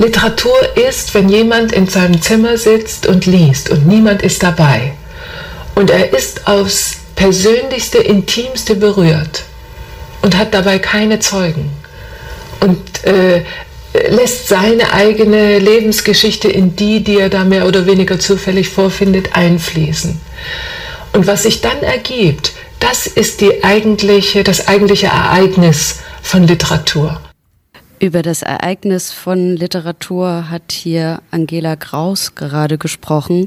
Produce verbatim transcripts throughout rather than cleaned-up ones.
Literatur ist, wenn jemand in seinem Zimmer sitzt und liest und niemand ist dabei. Und er ist aufs Persönlichste, Intimste berührt und hat dabei keine Zeugen. Und äh, lässt seine eigene Lebensgeschichte in die, die er da mehr oder weniger zufällig vorfindet, einfließen. Und was sich dann ergibt, das ist die eigentliche, das eigentliche Ereignis von Literatur. Über das Ereignis von Literatur hat hier Angela Kraus gerade gesprochen,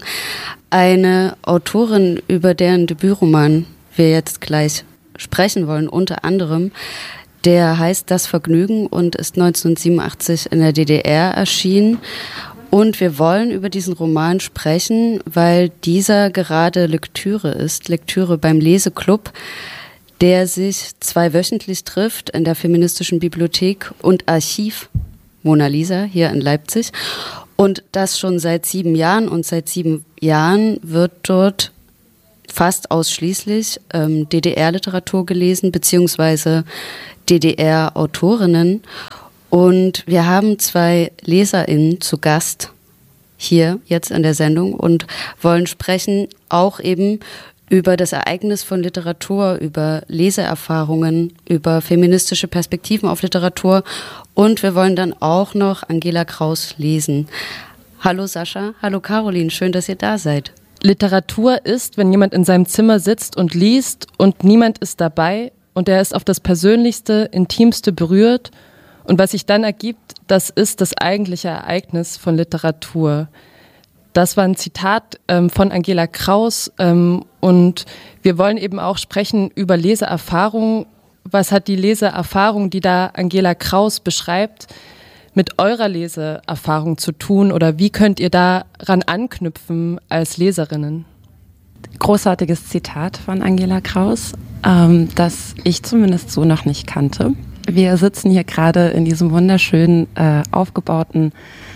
eine Autorin, über deren Debütroman wir jetzt gleich sprechen wollen, unter anderem. Der heißt Das Vergnügen und ist neunzehnhundertsiebenundachtzig in der D D R erschienen. Und wir wollen über diesen Roman sprechen, weil dieser gerade Lektüre ist, Lektüre beim Leseklub, der sich zweiwöchentlich trifft in der Feministischen Bibliothek und Archiv Mona Lisa hier in Leipzig. Und das schon seit sieben Jahren. Und seit sieben Jahren wird dort fast ausschließlich ähm, D D R-Literatur gelesen, beziehungsweise D D R-Autorinnen. Und wir haben zwei LeserInnen zu Gast hier jetzt in der Sendung und wollen sprechen auch eben über das Ereignis von Literatur, über Leseerfahrungen, über feministische Perspektiven auf Literatur. Und wir wollen dann auch noch Angela Kraus lesen. Hallo Sascha, hallo Caroline, schön, dass ihr da seid. Literatur ist, wenn jemand in seinem Zimmer sitzt und liest und niemand ist dabei und er ist auf das Persönlichste, Intimste berührt. Und was sich dann ergibt, das ist das eigentliche Ereignis von Literatur. Das war ein Zitat ähm, von Angela Kraus ähm, und wir wollen eben auch sprechen über Leseerfahrung. Was hat die Leseerfahrung, die da Angela Kraus beschreibt, mit eurer Leseerfahrung zu tun oder wie könnt ihr daran anknüpfen als Leserinnen? Großartiges Zitat von Angela Kraus, ähm, das ich zumindest so noch nicht kannte. Wir sitzen hier gerade in diesem wunderschönen, äh, aufgebauten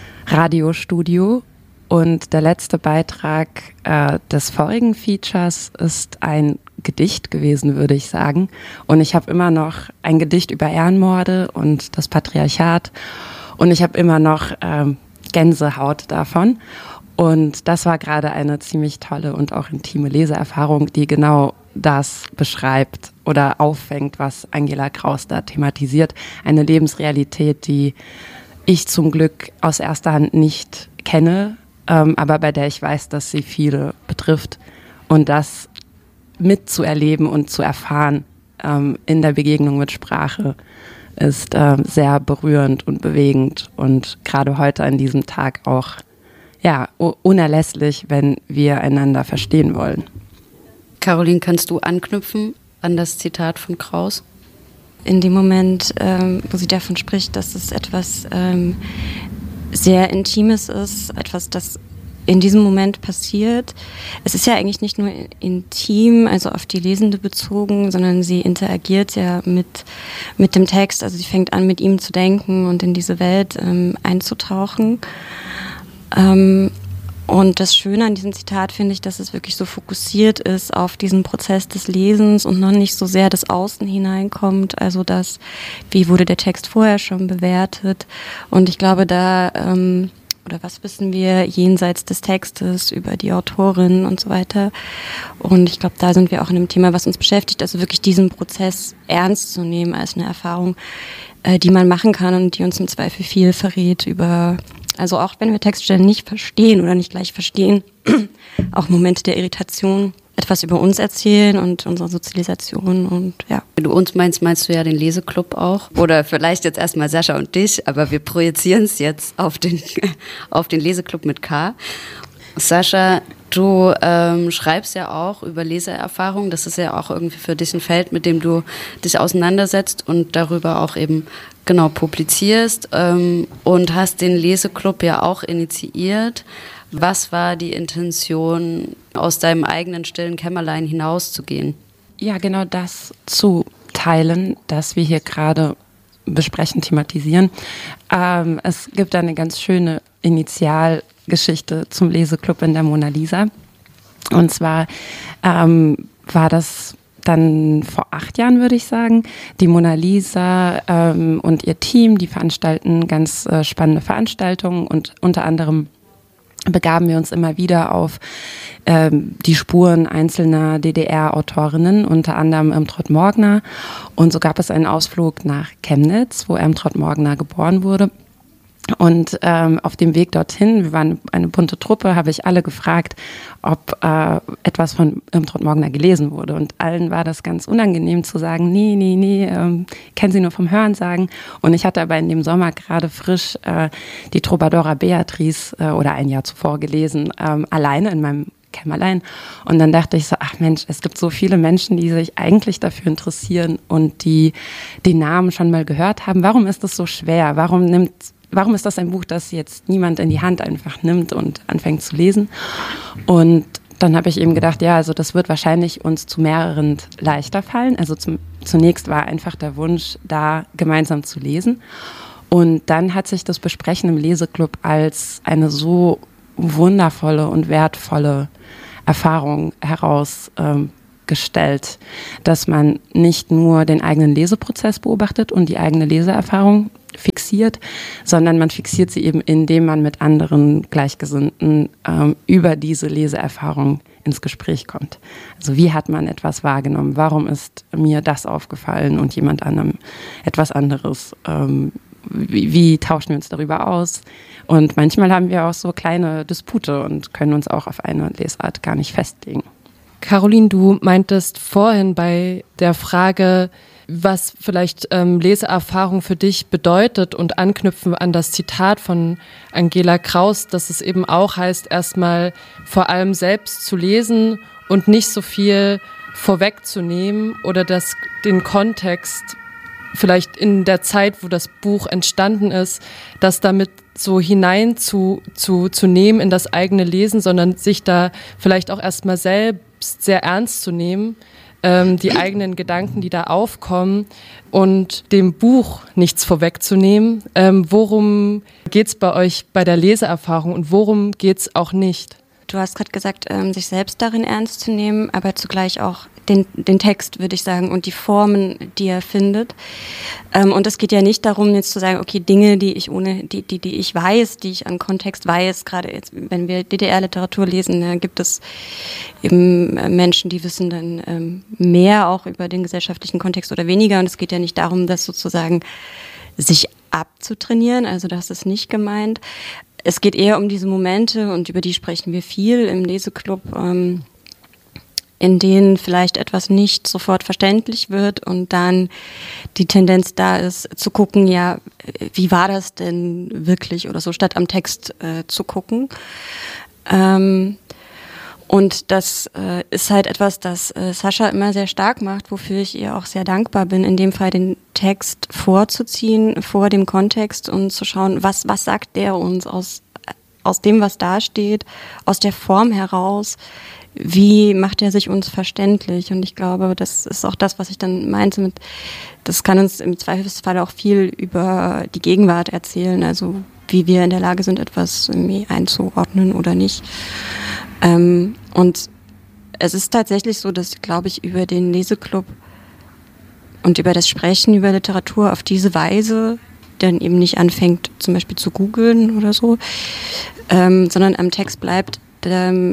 Radiostudio und der letzte Beitrag äh, des vorigen Features ist ein Gedicht gewesen, würde ich sagen. Und ich habe immer noch ein Gedicht über Ehrenmorde und das Patriarchat und ich habe immer noch ähm, Gänsehaut davon. Und das war gerade eine ziemlich tolle und auch intime Leseerfahrung, die genau das beschreibt oder auffängt, was Angela Kraus da thematisiert. Eine Lebensrealität, die ich zum Glück aus erster Hand nicht kenne, ähm, aber bei der ich weiß, dass sie viele betrifft. Und das mitzuerleben und zu erfahren ähm, in der Begegnung mit Sprache ist äh, sehr berührend und bewegend und gerade heute an diesem Tag auch ja, unerlässlich, wenn wir einander verstehen wollen. Caroline, kannst du anknüpfen an das Zitat von Kraus? In dem Moment, ähm, wo sie davon spricht, dass es etwas ähm, sehr Intimes ist, etwas, das in diesem Moment passiert. Es ist ja eigentlich nicht nur intim, also auf die Lesende bezogen, sondern sie interagiert ja mit, mit dem Text. Also sie fängt an, mit ihm zu denken und in diese Welt ähm, einzutauchen. Ähm, und das Schöne an diesem Zitat finde ich, dass es wirklich so fokussiert ist auf diesen Prozess des Lesens und noch nicht so sehr das Außen hineinkommt, also das, wie wurde der Text vorher schon bewertet. Und ich glaube, da, ähm, oder was wissen wir jenseits des Textes über die Autorin und so weiter. Und ich glaube, da sind wir auch in einem Thema, was uns beschäftigt, also wirklich diesen Prozess ernst zu nehmen als eine Erfahrung, äh, die man machen kann und die uns im Zweifel viel verrät über. Also auch wenn wir Textstellen nicht verstehen oder nicht gleich verstehen, auch Momente der Irritation, etwas über uns erzählen und unsere Sozialisation und ja. Wenn du uns meinst, meinst du ja den Leseklub auch. Oder vielleicht jetzt erstmal Sascha und dich, aber wir projizieren es jetzt auf den, auf den Leseklub mit K. Sascha, du ähm, schreibst ja auch über Leseerfahrung. Das ist ja auch irgendwie für dich ein Feld, mit dem du dich auseinandersetzt und darüber auch eben genau publizierst ähm, und hast den Leseklub ja auch initiiert. Was war die Intention, aus deinem eigenen stillen Kämmerlein hinauszugehen? Ja, genau das zu teilen, das wir hier gerade besprechen, thematisieren. Ähm, es gibt eine ganz schöne Initialgeschichte zum Leseklub in der Mona Lisa. Und zwar ähm, war das dann vor acht Jahren, würde ich sagen. Die Mona Lisa ähm, und ihr Team, die veranstalten ganz äh, spannende Veranstaltungen und unter anderem begaben wir uns immer wieder auf ähm, die Spuren einzelner D D R-Autorinnen, unter anderem Irmtraud Morgner. Und so gab es einen Ausflug nach Chemnitz, wo Irmtraud Morgner geboren wurde. Und ähm, auf dem Weg dorthin, wir waren eine bunte Truppe, habe ich alle gefragt, ob äh, etwas von Irmtraud Morgner gelesen wurde. Und allen war das ganz unangenehm zu sagen, nee, nee, nee, ähm, kennen Sie nur vom Hörensagen. Und ich hatte aber in dem Sommer gerade frisch äh, die Trobadora Beatrice äh, oder ein Jahr zuvor gelesen, ähm, alleine in meinem Kämmerlein. Und dann dachte ich so, ach Mensch, es gibt so viele Menschen, die sich eigentlich dafür interessieren und die den Namen schon mal gehört haben. Warum ist das so schwer? Warum nimmt Warum ist das ein Buch, das jetzt niemand in die Hand einfach nimmt und anfängt zu lesen? Und dann habe ich eben gedacht, ja, also das wird wahrscheinlich uns zu mehreren leichter fallen. Also zum, zunächst war einfach der Wunsch, da gemeinsam zu lesen. Und dann hat sich das Besprechen im Leseklub als eine so wundervolle und wertvolle Erfahrung herausgestellt, dass man nicht nur den eigenen Leseprozess beobachtet und die eigene Leseerfahrung fixiert, sondern man fixiert sie eben, indem man mit anderen Gleichgesinnten ähm, über diese Leseerfahrung ins Gespräch kommt. Also wie hat man etwas wahrgenommen? Warum ist mir das aufgefallen und jemand anderem etwas anderes? Ähm, wie, wie tauschen wir uns darüber aus? Und manchmal haben wir auch so kleine Dispute und können uns auch auf eine Lesart gar nicht festlegen. Caroline, du meintest vorhin bei der Frage, was vielleicht ähm, Leseerfahrung für dich bedeutet und anknüpfen an das Zitat von Angela Kraus, dass es eben auch heißt, erstmal vor allem selbst zu lesen und nicht so viel vorwegzunehmen oder das, den Kontext vielleicht in der Zeit, wo das Buch entstanden ist, das damit so hinein zu, zu, zu nehmen in das eigene Lesen, sondern sich da vielleicht auch erstmal selbst sehr ernst zu nehmen, ähm, die eigenen Gedanken, die da aufkommen und dem Buch nichts vorwegzunehmen. Ähm, worum geht's bei euch bei der Leseerfahrung und worum geht's auch nicht? Du hast gerade gesagt, ähm, sich selbst darin ernst zu nehmen, aber zugleich auch den, den Text, würde ich sagen, und die Formen, die er findet. Ähm, und es geht ja nicht darum, jetzt zu sagen, okay, Dinge, die ich ohne, die, die, die ich weiß, die ich an Kontext weiß, gerade jetzt, wenn wir D D R-Literatur lesen, da gibt es eben Menschen, die wissen dann ähm, mehr auch über den gesellschaftlichen Kontext oder weniger. Und es geht ja nicht darum, das sozusagen sich abzutrainieren, also das ist nicht gemeint. Es geht eher um diese Momente, und über die sprechen wir viel im Leseklub, ähm, in denen vielleicht etwas nicht sofort verständlich wird und dann die Tendenz da ist, zu gucken, ja, wie war das denn wirklich oder so, statt am Text äh, zu gucken. Ähm, und das äh, ist halt etwas, das äh, Sascha immer sehr stark macht, wofür ich ihr auch sehr dankbar bin, in dem Fall den Text vorzuziehen vor dem Kontext und zu schauen, was, was sagt der uns aus, aus dem, was da steht, aus der Form heraus, wie macht er sich uns verständlich? Und ich glaube, das ist auch das, was ich dann meinte mit, das kann uns im Zweifelsfall auch viel über die Gegenwart erzählen, also wie wir in der Lage sind, etwas irgendwie einzuordnen oder nicht. Ähm, und es ist tatsächlich so, dass, glaube ich, über den Leseklub und über das Sprechen über Literatur auf diese Weise dann eben nicht anfängt, zum Beispiel zu googeln oder so, ähm, sondern am Text bleibt, ähm,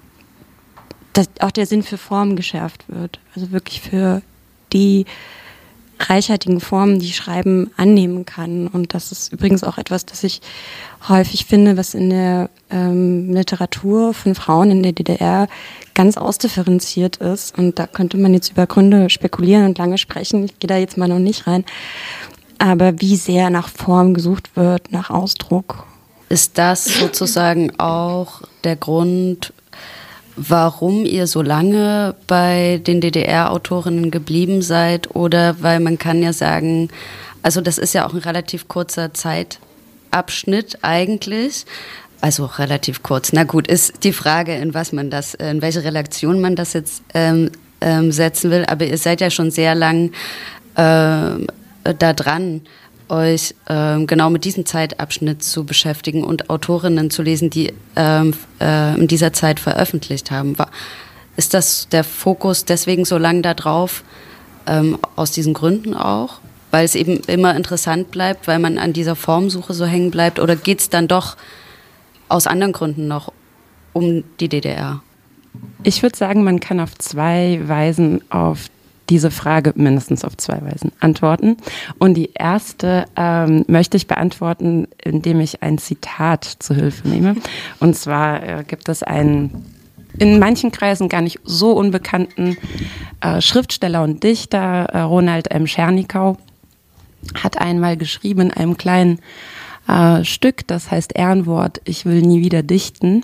dass auch der Sinn für Form geschärft wird. Also wirklich für die reichhaltigen Formen, die Schreiben annehmen kann. Und das ist übrigens auch etwas, das ich häufig finde, was in der ähm, Literatur von Frauen in der D D R ganz ausdifferenziert ist. Und da könnte man jetzt über Gründe spekulieren und lange sprechen. Ich gehe da jetzt mal noch nicht rein. Aber wie sehr nach Form gesucht wird, nach Ausdruck. Ist das sozusagen auch der Grund, warum ihr so lange bei den D D R-Autorinnen geblieben seid? Oder weil man kann ja sagen, also das ist ja auch ein relativ kurzer Zeitabschnitt eigentlich. Also relativ kurz. Na gut, ist die Frage, in was man das, in welche Relation man das jetzt ähm, ähm, setzen will. Aber ihr seid ja schon sehr lang äh, da dran, euch ähm, genau mit diesem Zeitabschnitt zu beschäftigen und Autorinnen zu lesen, die ähm, äh, in dieser Zeit veröffentlicht haben. Ist das der Fokus deswegen so lang da drauf, ähm, aus diesen Gründen auch? Weil es eben immer interessant bleibt, weil man an dieser Formsuche so hängen bleibt? Oder geht es dann doch aus anderen Gründen noch um die D D R? Ich würde sagen, man kann auf zwei Weisen auf diese Frage, mindestens auf zwei Weisen, antworten. Und die erste ähm, möchte ich beantworten, indem ich ein Zitat zu Hilfe nehme. Und zwar äh, gibt es einen in manchen Kreisen gar nicht so unbekannten äh, Schriftsteller und Dichter, äh, Ronald M. Schernikau, hat einmal geschrieben in einem kleinen äh, Stück, das heißt Ehrenwort, ich will nie wieder dichten.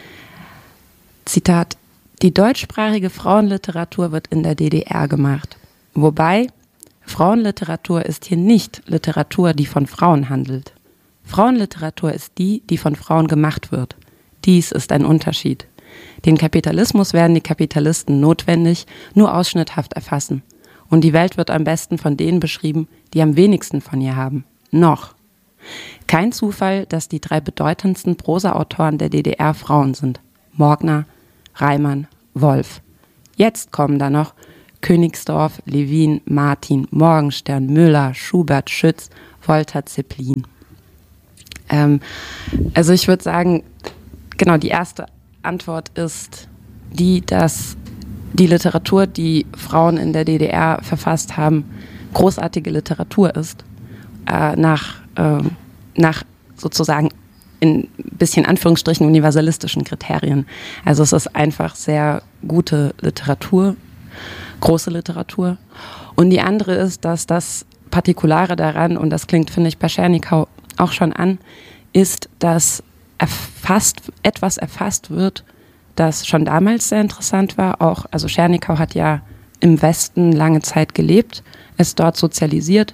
Zitat: Die deutschsprachige Frauenliteratur wird in der D D R gemacht. Wobei, Frauenliteratur ist hier nicht Literatur, die von Frauen handelt. Frauenliteratur ist die, die von Frauen gemacht wird. Dies ist ein Unterschied. Den Kapitalismus werden die Kapitalisten notwendig nur ausschnitthaft erfassen. Und die Welt wird am besten von denen beschrieben, die am wenigsten von ihr haben. Noch. Kein Zufall, dass die drei bedeutendsten Prosa-Autoren der D D R Frauen sind. Morgner, Reimann, Wolf. Jetzt kommen da noch Königsdorf, Levin, Martin, Morgenstern, Müller, Schubert, Schütz, Wolter, Zeppelin. Ähm, also ich würde sagen, genau, die erste Antwort ist die, dass die Literatur, die Frauen in der D D R verfasst haben, großartige Literatur ist, äh, nach, äh, nach sozusagen in bisschen Anführungsstrichen universalistischen Kriterien. Also es ist einfach sehr gute Literatur, große Literatur. Und die andere ist, dass das Partikulare daran, und das klingt, finde ich, bei Schernikau auch schon an, ist, dass erfasst, etwas erfasst wird, das schon damals sehr interessant war. Auch, also Schernikau hat ja im Westen lange Zeit gelebt, ist dort sozialisiert,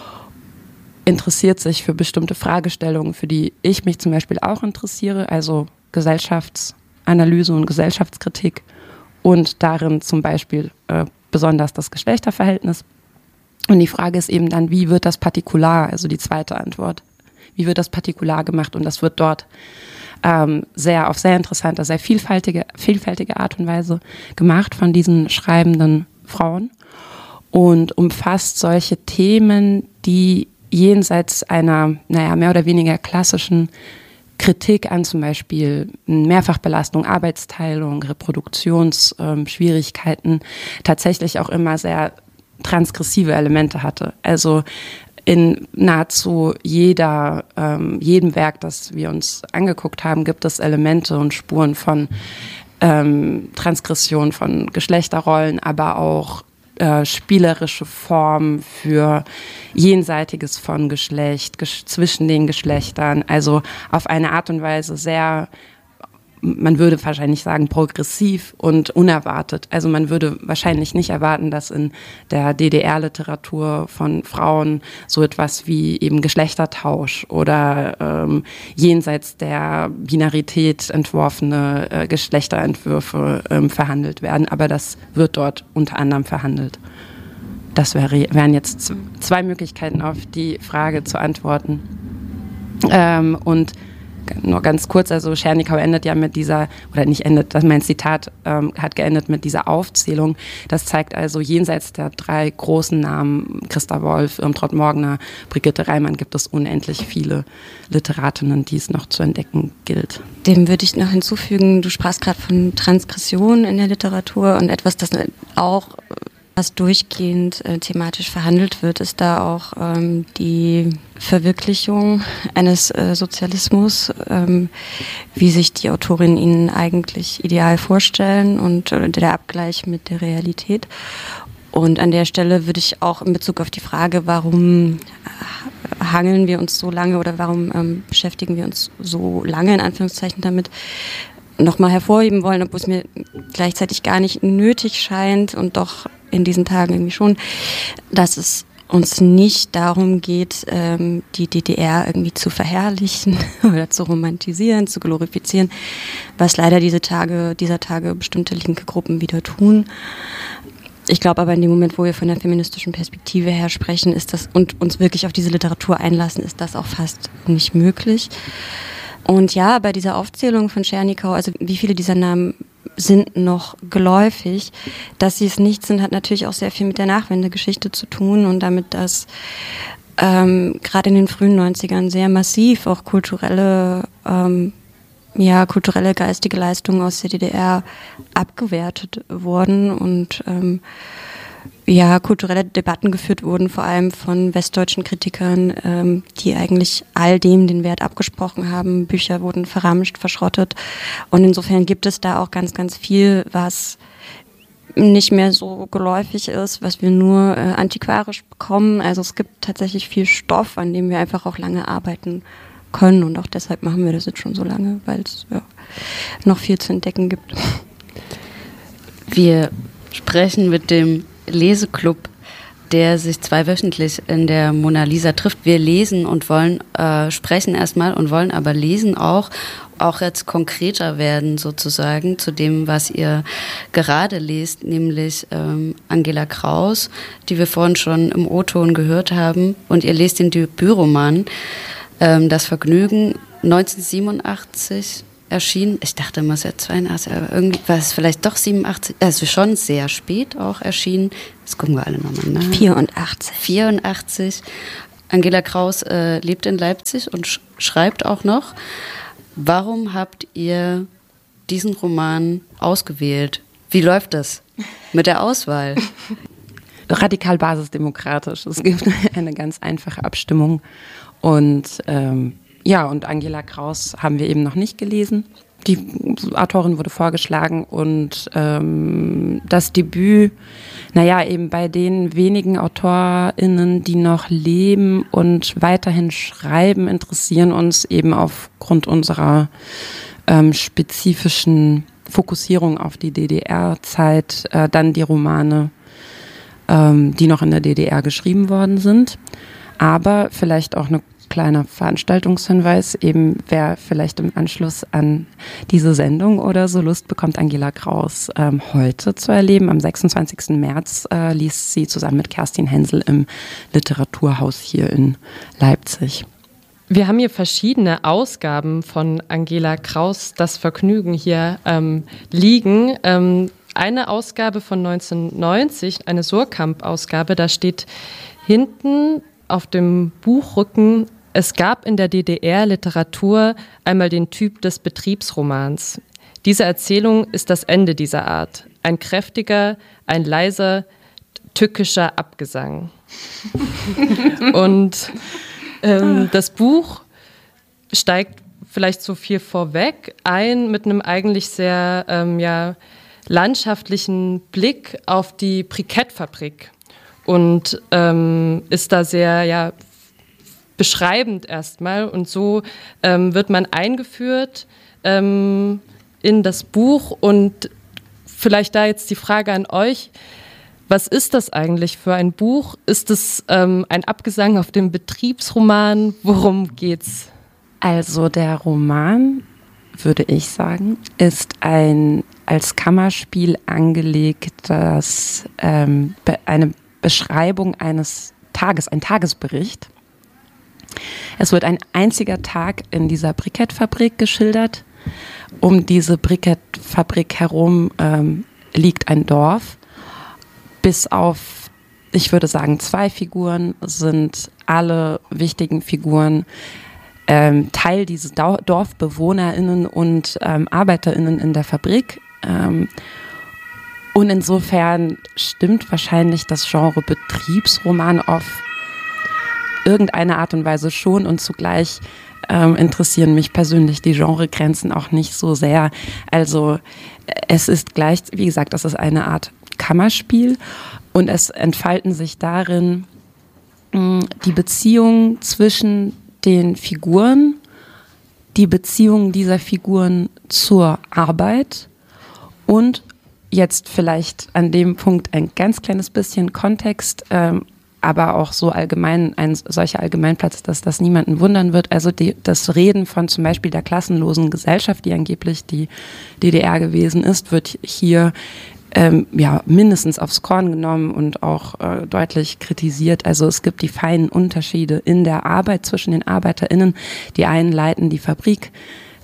interessiert sich für bestimmte Fragestellungen, für die ich mich zum Beispiel auch interessiere, also Gesellschaftsanalyse und Gesellschaftskritik und darin zum Beispiel äh, besonders das Geschlechterverhältnis. Und die Frage ist eben dann, wie wird das Partikular, also die zweite Antwort, wie wird das Partikular gemacht? Und das wird dort ähm, sehr auf sehr interessante, sehr vielfältige, vielfältige Art und Weise gemacht von diesen schreibenden Frauen und umfasst solche Themen, die jenseits einer, naja, mehr oder weniger klassischen Kritik an zum Beispiel Mehrfachbelastung, Arbeitsteilung, Reproduktionsschwierigkeiten ähm, tatsächlich auch immer sehr transgressive Elemente hatte. Also in nahezu jeder, ähm, jedem Werk, das wir uns angeguckt haben, gibt es Elemente und Spuren von ähm, Transgression von Geschlechterrollen, aber auch Äh, spielerische Form für Jenseitiges von Geschlecht, ges- zwischen den Geschlechtern, also auf eine Art und Weise sehr, man würde wahrscheinlich sagen, progressiv und unerwartet. Also man würde wahrscheinlich nicht erwarten, dass in der D D R-Literatur von Frauen so etwas wie eben Geschlechtertausch oder ähm, jenseits der Binarität entworfene äh, Geschlechterentwürfe ähm, verhandelt werden. Aber das wird dort unter anderem verhandelt. Das wäre, wären jetzt z- zwei Möglichkeiten, auf die Frage zu antworten. Ähm, und nur ganz kurz, also Schernikau endet ja mit dieser, oder nicht endet, mein Zitat ähm, hat geendet mit dieser Aufzählung. Das zeigt also, jenseits der drei großen Namen, Christa Wolf, Irmtraut Morgner, Brigitte Reimann, gibt es unendlich viele Literatinnen, die es noch zu entdecken gilt. Dem würde ich noch hinzufügen, du sprachst gerade von Transgression in der Literatur und etwas, das auch was durchgehend äh, thematisch verhandelt wird, ist da auch ähm, die Verwirklichung eines äh, Sozialismus, ähm, wie sich die Autorinnen ihn eigentlich ideal vorstellen und äh, der Abgleich mit der Realität. Und an der Stelle würde ich auch in Bezug auf die Frage, warum hangeln wir uns so lange oder warum ähm, beschäftigen wir uns so lange in Anführungszeichen damit, nochmal hervorheben wollen, obwohl es mir gleichzeitig gar nicht nötig scheint und doch in diesen Tagen irgendwie schon, dass es uns nicht darum geht, ähm, die D D R irgendwie zu verherrlichen oder zu romantisieren, zu glorifizieren, was leider diese Tage, dieser Tage bestimmte linke Gruppen wieder tun. Ich glaube aber in dem Moment, wo wir von der feministischen Perspektive her sprechen, ist das und uns wirklich auf diese Literatur einlassen, ist das auch fast nicht möglich. Und ja, bei dieser Aufzählung von Schernikau, also wie viele dieser Namen sind noch geläufig. Dass sie es nicht sind, hat natürlich auch sehr viel mit der Nachwendegeschichte zu tun und damit, dass ähm, gerade in den frühen neunzigern sehr massiv auch kulturelle, ähm, ja, kulturelle geistige Leistungen aus der D D R abgewertet wurden und ähm, ja, kulturelle Debatten geführt wurden, vor allem von westdeutschen Kritikern, ähm, die eigentlich all dem den Wert abgesprochen haben. Bücher wurden verramscht, verschrottet. Und insofern gibt es da auch ganz, ganz viel, was nicht mehr so geläufig ist, was wir nur äh, antiquarisch bekommen. Also es gibt tatsächlich viel Stoff, an dem wir einfach auch lange arbeiten können. Und auch deshalb machen wir das jetzt schon so lange, weil es ja, noch viel zu entdecken gibt. Wir sprechen mit dem Leseclub, der sich zweiwöchentlich in der Mona Lisa trifft. Wir lesen und wollen äh, sprechen erstmal und wollen aber lesen auch, auch jetzt konkreter werden sozusagen zu dem, was ihr gerade lest, nämlich ähm, Angela Kraus, die wir vorhin schon im O-Ton gehört haben. Und ihr lest den Debütroman ähm, Das Vergnügen, neunzehnhundertsiebenundachtzig erschienen. Ich dachte immer, es wäre zweiundachtzig, aber irgendwie war es vielleicht doch siebenundachtzig, also schon sehr spät auch erschienen. Das gucken wir alle nochmal nach. vierundachtzig. vierundachtzig. Angela Kraus äh, lebt in Leipzig und sch- schreibt auch noch. Warum habt ihr diesen Roman ausgewählt? Wie läuft das mit der Auswahl? Radikal basisdemokratisch. Es gibt eine ganz einfache Abstimmung und ähm, ja, und Angela Kraus haben wir eben noch nicht gelesen. Die Autorin wurde vorgeschlagen und ähm, das Debüt, naja, eben bei den wenigen AutorInnen, die noch leben und weiterhin schreiben, interessieren uns eben aufgrund unserer ähm, spezifischen Fokussierung auf die D D R-Zeit äh, dann die Romane, ähm, die noch in der D D R geschrieben worden sind. Aber vielleicht auch eine kleiner Veranstaltungshinweis, eben wer vielleicht im Anschluss an diese Sendung oder so Lust bekommt, Angela Kraus ähm, heute zu erleben. Am sechsundzwanzigsten März äh, liest sie zusammen mit Kerstin Hensel im Literaturhaus hier in Leipzig. Wir haben hier verschiedene Ausgaben von Angela Kraus, Das Vergnügen, hier ähm, liegen. Ähm, eine Ausgabe von neunzehnhundertneunzig, eine Surkamp-Ausgabe, da steht hinten auf dem Buchrücken: Es gab in der D D R-Literatur einmal den Typ des Betriebsromans. Diese Erzählung ist das Ende dieser Art. Ein kräftiger, ein leiser, tückischer Abgesang. Und ähm, das Buch steigt vielleicht so viel vorweg ein mit einem eigentlich sehr ähm, ja, landschaftlichen Blick auf die Brikettfabrik und ähm, ist da sehr ja, beschreibend erstmal. Und so ähm, wird man eingeführt ähm, in das Buch. Und vielleicht da jetzt die Frage an euch: Was ist das eigentlich für ein Buch? Ist es ähm, ein Abgesang auf den Betriebsroman? Worum geht's? Also der Roman, würde ich sagen, ist ein als Kammerspiel angelegtes, ähm, be- eine Beschreibung eines Tages, ein Tagesbericht. Es wird ein einziger Tag in dieser Brikettfabrik geschildert. Um diese Brikettfabrik herum ähm, liegt ein Dorf. Bis auf, ich würde sagen, zwei Figuren sind alle wichtigen Figuren ähm, Teil dieses Dau- DorfbewohnerInnen und ähm, ArbeiterInnen in der Fabrik. Ähm, und insofern stimmt wahrscheinlich das Genre Betriebsroman auf irgendeine Art und Weise schon, und zugleich ähm, interessieren mich persönlich die Genregrenzen auch nicht so sehr. Also es ist gleich, wie gesagt, das ist eine Art Kammerspiel und es entfalten sich darin mh, die Beziehungen zwischen den Figuren, die Beziehungen dieser Figuren zur Arbeit und jetzt vielleicht an dem Punkt ein ganz kleines bisschen Kontext, ähm, aber auch so allgemein, ein solcher Allgemeinplatz, dass das niemanden wundern wird. Also die, das Reden von zum Beispiel der klassenlosen Gesellschaft, die angeblich die D D R gewesen ist, wird hier ähm, ja mindestens aufs Korn genommen und auch äh, deutlich kritisiert. Also es gibt die feinen Unterschiede in der Arbeit zwischen den ArbeiterInnen. Die einen leiten die Fabrik,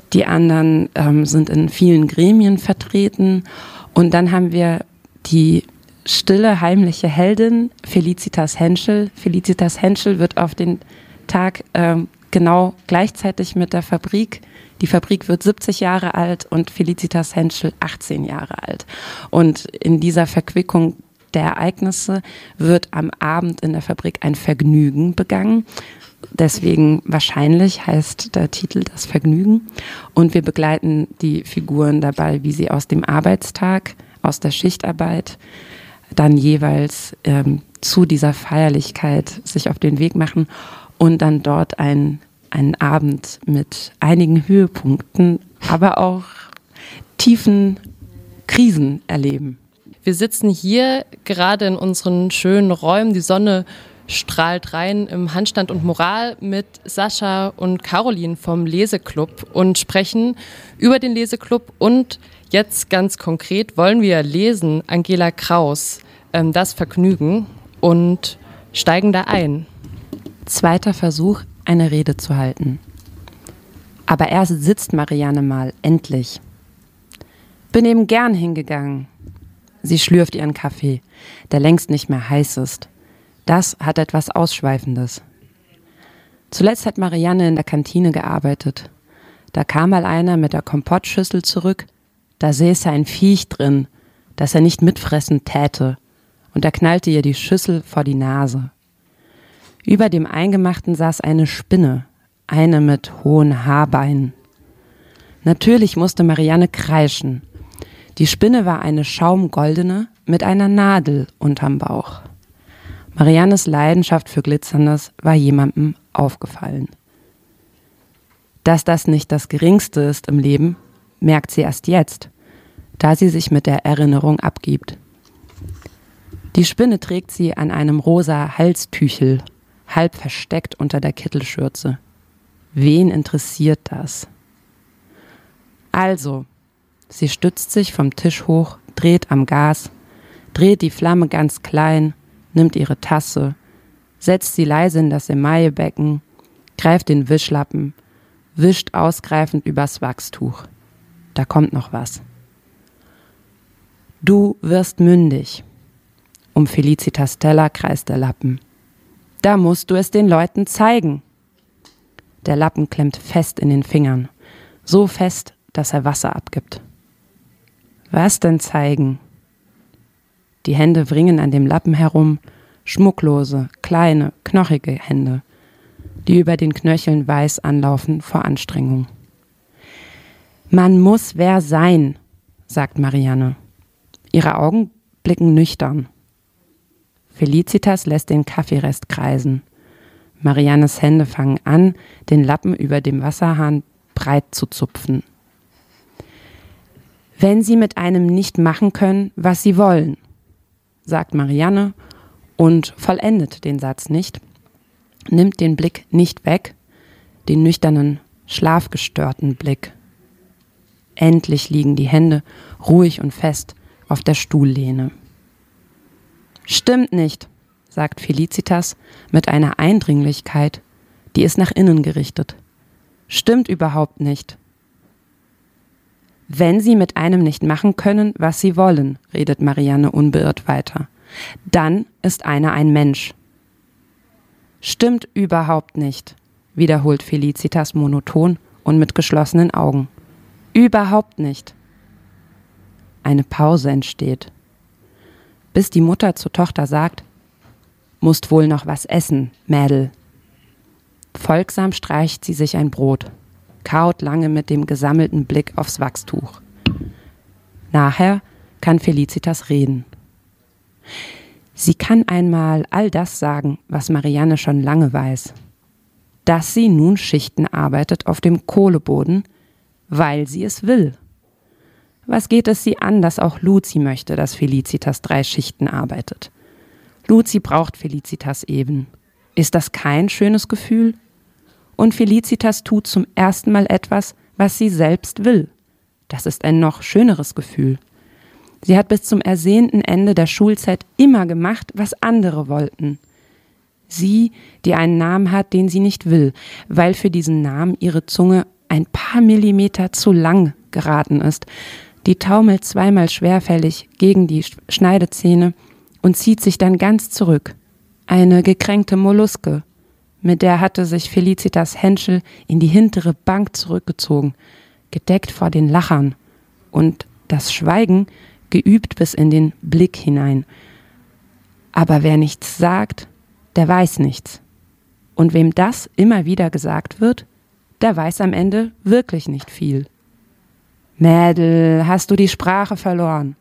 Die anderen ähm, sind in vielen Gremien vertreten. Und dann haben wir die stille, heimliche Heldin, Felicitas Henschel. Felicitas Henschel wird auf den Tag ähm, genau gleichzeitig mit der Fabrik. Die Fabrik wird siebzig Jahre alt und Felicitas Henschel achtzehn Jahre alt. Und in dieser Verquickung der Ereignisse wird am Abend in der Fabrik ein Vergnügen begangen. Deswegen wahrscheinlich heißt der Titel Das Vergnügen. Und wir begleiten die Figuren dabei, wie sie aus dem Arbeitstag, aus der Schichtarbeit, dann jeweils ähm, zu dieser Feierlichkeit sich auf den Weg machen und dann dort ein, einen Abend mit einigen Höhepunkten, aber auch tiefen Krisen erleben. Wir sitzen hier gerade in unseren schönen Räumen. Die Sonne strahlt rein im Handstand und Moral mit Sascha und Caroline vom Leseclub und sprechen über den Leseclub. Und jetzt ganz konkret wollen wir lesen Angela Kraus, ähm, Das Vergnügen, und steigen da ein. Zweiter Versuch, eine Rede zu halten. Aber erst sitzt Marianne mal, endlich. Bin eben gern hingegangen. Sie schlürft ihren Kaffee, der längst nicht mehr heiß ist. Das hat etwas Ausschweifendes. Zuletzt hat Marianne in der Kantine gearbeitet. Da kam mal einer mit der Kompottschüssel zurück. Da säße ein Viech drin, das er nicht mitfressen täte. Und er knallte ihr die Schüssel vor die Nase. Über dem Eingemachten saß eine Spinne, eine mit hohen Haarbeinen. Natürlich musste Marianne kreischen. Die Spinne war eine schaumgoldene mit einer Nadel unterm Bauch. Mariannes Leidenschaft für Glitzerndes war jemandem aufgefallen. Dass das nicht das Geringste ist im Leben, merkt sie erst jetzt, da sie sich mit der Erinnerung abgibt. Die Spinne trägt sie an einem rosa Halstüchel, halb versteckt unter der Kittelschürze. Wen interessiert das? Also, sie stützt sich vom Tisch hoch, dreht am Gas, dreht die Flamme ganz klein, nimmt ihre Tasse, setzt sie leise in das Emaillebecken, greift den Wischlappen, wischt ausgreifend übers Wachstuch. Da kommt noch was. Du wirst mündig. Um Felicitas Teller kreist der Lappen. Da musst du es den Leuten zeigen. Der Lappen klemmt fest in den Fingern, so fest, dass er Wasser abgibt. Was denn zeigen? Die Hände wringen an dem Lappen herum, schmucklose, kleine, knochige Hände, die über den Knöcheln weiß anlaufen vor Anstrengung. Man muss wer sein, sagt Marianne. Ihre Augen blicken nüchtern. Felicitas lässt den Kaffeerest kreisen. Mariannes Hände fangen an, den Lappen über dem Wasserhahn breit zu zupfen. Wenn Sie mit einem nicht machen können, was Sie wollen, sagt Marianne und vollendet den Satz nicht, nimmt den Blick nicht weg, den nüchternen, schlafgestörten Blick. Endlich liegen die Hände ruhig und fest auf der Stuhllehne. Stimmt nicht, sagt Felicitas mit einer Eindringlichkeit, die ist nach innen gerichtet. Stimmt überhaupt nicht. Wenn Sie mit einem nicht machen können, was Sie wollen, redet Marianne unbeirrt weiter, dann ist einer ein Mensch. Stimmt überhaupt nicht, wiederholt Felicitas monoton und mit geschlossenen Augen. Überhaupt nicht. Eine Pause entsteht, bis die Mutter zur Tochter sagt, musst wohl noch was essen, Mädel. Folgsam streicht sie sich ein Brot, kaut lange mit dem gesammelten Blick aufs Wachstuch. Nachher kann Felicitas reden. Sie kann einmal all das sagen, was Marianne schon lange weiß. Dass sie nun Schichten arbeitet auf dem Kohleboden, weil sie es will. Was geht es sie an, dass auch Luzi möchte, dass Felicitas drei Schichten arbeitet? Luzi braucht Felicitas eben. Ist das kein schönes Gefühl? Und Felicitas tut zum ersten Mal etwas, was sie selbst will. Das ist ein noch schöneres Gefühl. Sie hat bis zum ersehnten Ende der Schulzeit immer gemacht, was andere wollten. Sie, die einen Namen hat, den sie nicht will, weil für diesen Namen ihre Zunge ein paar Millimeter zu lang geraten ist. Die taumelt zweimal schwerfällig gegen die Schneidezähne und zieht sich dann ganz zurück. Eine gekränkte Molluske. Mit der hatte sich Felicitas Henschel in die hintere Bank zurückgezogen, gedeckt vor den Lachern. Und das Schweigen geübt bis in den Blick hinein. Aber wer nichts sagt, der weiß nichts. Und wem das immer wieder gesagt wird, der weiß am Ende wirklich nicht viel. Mädel, hast du die Sprache verloren?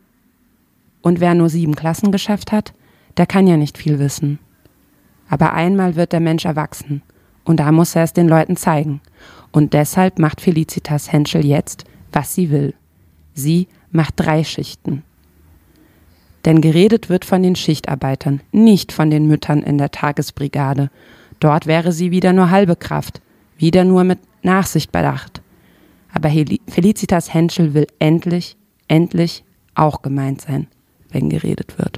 Und wer nur sieben Klassen geschafft hat, der kann ja nicht viel wissen. Aber einmal wird der Mensch erwachsen und da muss er es den Leuten zeigen. Und deshalb macht Felicitas Henschel jetzt, was sie will. Sie macht drei Schichten. Denn geredet wird von den Schichtarbeitern, nicht von den Müttern in der Tagesbrigade. Dort wäre sie wieder nur halbe Kraft, wieder nur mit Nachsicht bedacht. Aber Felicitas Henschel will endlich, endlich auch gemeint sein, wenn geredet wird.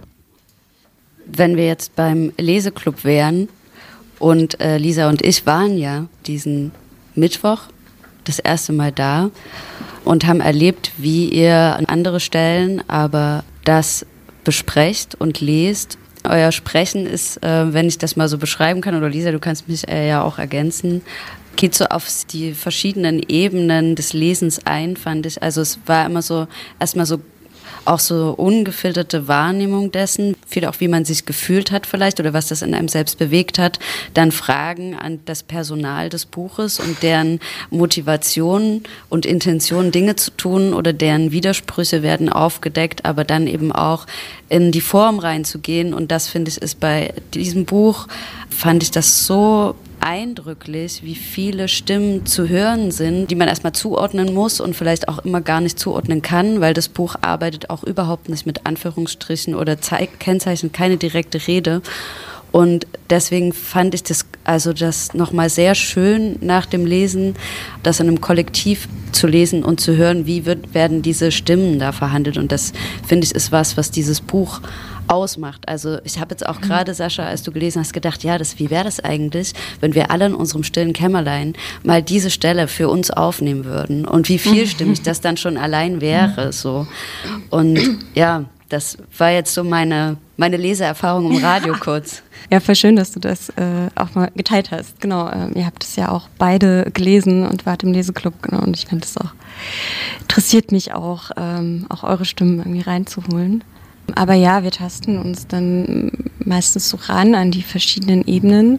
Wenn wir jetzt beim Leseclub wären und äh, Lisa und ich waren ja diesen Mittwoch das erste Mal da und haben erlebt, wie ihr an andere Stellen aber das besprecht und lest. Euer Sprechen ist, äh, wenn ich das mal so beschreiben kann, oder Lisa, du kannst mich äh, ja auch ergänzen, geht so auf die verschiedenen Ebenen des Lesens ein, fand ich. Also es war immer so, erstmal so auch so ungefilterte Wahrnehmung dessen, viel auch wie man sich gefühlt hat vielleicht oder was das in einem selbst bewegt hat, dann Fragen an das Personal des Buches und deren Motivation und Intention, Dinge zu tun oder deren Widersprüche werden aufgedeckt, aber dann eben auch in die Form reinzugehen und das finde ich ist bei diesem Buch, fand ich das so eindrücklich, wie viele Stimmen zu hören sind, die man erstmal zuordnen muss und vielleicht auch immer gar nicht zuordnen kann, weil das Buch arbeitet auch überhaupt nicht mit Anführungsstrichen oder zeigt, kennzeichnet keine direkte Rede. Und deswegen fand ich das, also das nochmal sehr schön nach dem Lesen, das in einem Kollektiv zu lesen und zu hören, wie wird, werden diese Stimmen da verhandelt. Und das, finde ich, ist was, was dieses Buch ausmacht. Also ich habe jetzt auch gerade, Sascha, als du gelesen hast, gedacht, ja, das, wie wäre das eigentlich, wenn wir alle in unserem stillen Kämmerlein mal diese Stelle für uns aufnehmen würden und wie vielstimmig das dann schon allein wäre. So. Und ja, das war jetzt so meine, meine Leseerfahrung im Radio kurz. Ja, voll schön, dass du das äh, auch mal geteilt hast. Genau, äh, ihr habt es ja auch beide gelesen und wart im Leseclub, genau, und ich finde es auch, interessiert mich auch, ähm, auch eure Stimmen irgendwie reinzuholen. Aber ja, wir tasten uns dann meistens so ran an die verschiedenen Ebenen.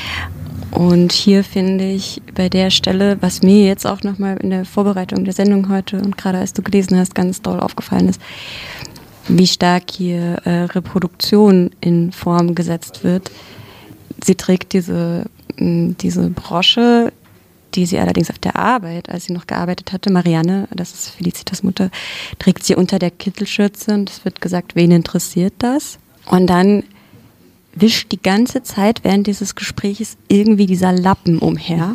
Und hier finde ich bei der Stelle, was mir jetzt auch nochmal in der Vorbereitung der Sendung heute und gerade als du gelesen hast, ganz doll aufgefallen ist, wie stark hier äh, Reproduktion in Form gesetzt wird. Sie trägt diese, mh, diese Brosche, die sie allerdings auf der Arbeit, als sie noch gearbeitet hatte, Marianne, das ist Felicitas Mutter, trägt sie unter der Kittelschürze und es wird gesagt, wen interessiert das? Und dann wischt die ganze Zeit während dieses Gesprächs irgendwie dieser Lappen umher.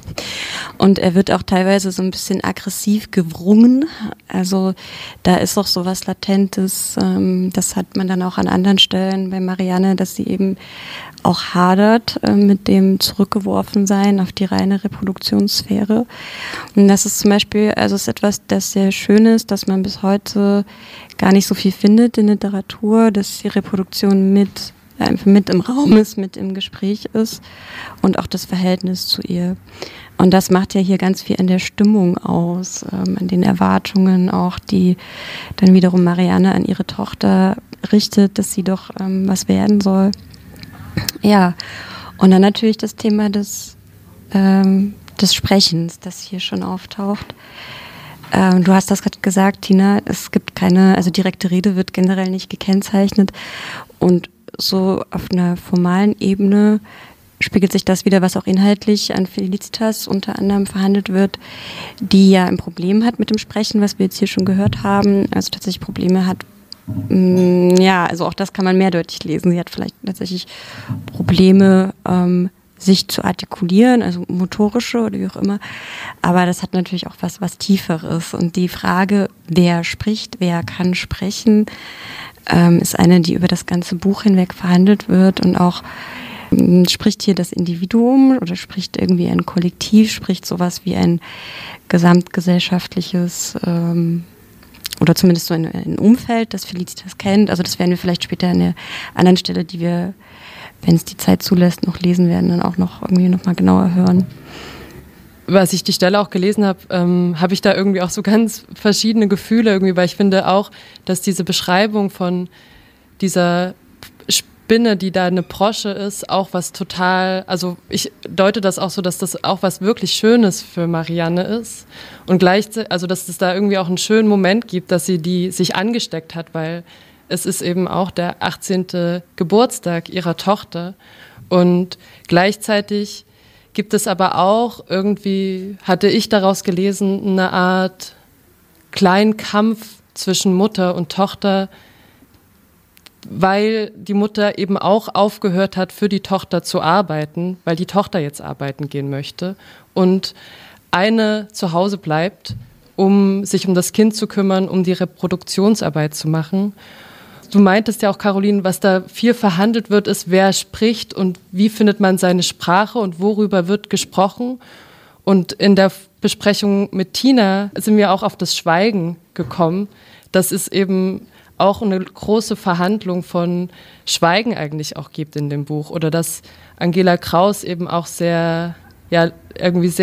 Und er wird auch teilweise so ein bisschen aggressiv gewrungen. Also da ist auch so was Latentes. Ähm, das hat man dann auch an anderen Stellen bei Marianne, dass sie eben auch hadert äh, mit dem Zurückgeworfensein auf die reine Reproduktionssphäre. Und das ist zum Beispiel, also ist etwas, das sehr schön ist, dass man bis heute gar nicht so viel findet in Literatur, dass die Reproduktion mit einfach mit im Raum ist, mit im Gespräch ist und auch das Verhältnis zu ihr. Und das macht ja hier ganz viel an der Stimmung aus, ähm, an den Erwartungen auch, die dann wiederum Marianne an ihre Tochter richtet, dass sie doch ähm, was werden soll. Ja, und dann natürlich das Thema des, ähm, des Sprechens, das hier schon auftaucht. Ähm, du hast das gerade gesagt, Tina, es gibt keine, also direkte Rede wird generell nicht gekennzeichnet und so auf einer formalen Ebene spiegelt sich das wieder, was auch inhaltlich an Felicitas unter anderem verhandelt wird, die ja ein Problem hat mit dem Sprechen, was wir jetzt hier schon gehört haben, also tatsächlich Probleme hat. Ja, also auch das kann man mehrdeutig lesen. Sie hat vielleicht tatsächlich Probleme, ähm, sich zu artikulieren, also motorische oder wie auch immer. Aber das hat natürlich auch was, was Tieferes. Und die Frage, wer spricht, wer kann sprechen, ähm, ist eine, die über das ganze Buch hinweg verhandelt wird und auch Spricht hier das Individuum oder spricht irgendwie ein Kollektiv, spricht sowas wie ein gesamtgesellschaftliches ähm, oder zumindest so ein, ein Umfeld, das Felicitas kennt. Also das werden wir vielleicht später an der anderen Stelle, die wir, wenn es die Zeit zulässt, noch lesen werden, dann auch noch irgendwie nochmal genauer hören. Was ich die Stelle auch gelesen habe, ähm, habe ich da irgendwie auch so ganz verschiedene Gefühle irgendwie, weil ich finde auch, dass diese Beschreibung von dieser Spinne, die da eine Brosche ist, auch was total, also ich deute das auch so, dass das auch was wirklich Schönes für Marianne ist und gleichzeitig, also dass es da irgendwie auch einen schönen Moment gibt, dass sie die sich angesteckt hat, weil es ist eben auch der achtzehnte Geburtstag ihrer Tochter und gleichzeitig gibt es aber auch irgendwie, hatte ich daraus gelesen, eine Art kleinen Kampf zwischen Mutter und Tochter, weil die Mutter eben auch aufgehört hat, für die Tochter zu arbeiten, weil die Tochter jetzt arbeiten gehen möchte und eine zu Hause bleibt, um sich um das Kind zu kümmern, um die Reproduktionsarbeit zu machen. Du meintest ja auch, Caroline, was da viel verhandelt wird, ist, wer spricht und wie findet man seine Sprache und worüber wird gesprochen. Und in der Besprechung mit Tina sind wir auch auf das Schweigen gekommen. Das ist eben auch eine große Verhandlung von Schweigen eigentlich auch gibt in dem Buch. Oder dass Angela Kraus eben auch sehr, ja, irgendwie sehr